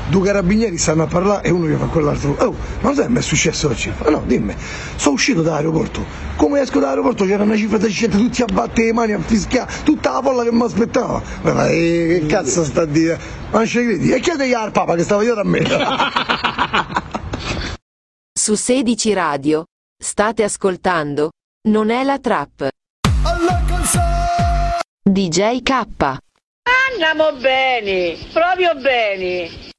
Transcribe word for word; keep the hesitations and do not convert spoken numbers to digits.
due carabinieri stanno a parlare e uno gli fa quell'altro. Oh, ma sai mi è successo oggi? No, dimmi, sono uscito dall'aeroporto, come esco dall'aeroporto c'era una cifra di gente tutti a battere le mani, a fischiare, tutta la folla che mi aspettava. Ma eh, che cazzo sta a dire? Ma non ci credi? E chiedegli al Papa che stava dietro a me. Su sedici Radio state ascoltando Non è la trap. D J K. Andiamo bene, proprio bene.